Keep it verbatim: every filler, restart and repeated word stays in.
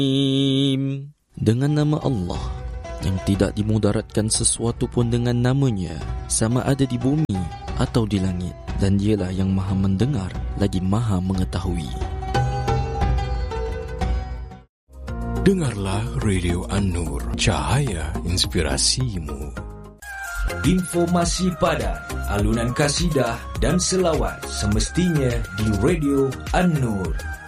Dengan nama Allah yang tidak dimudaratkan sesuatu pun dengan namanya, sama ada di bumi atau di langit, dan dialah yang maha mendengar lagi maha mengetahui. Dengarlah Radio An-Nur, cahaya inspirasimu. Informasi padat, alunan kasidah dan selawat semestinya di Radio An-Nur.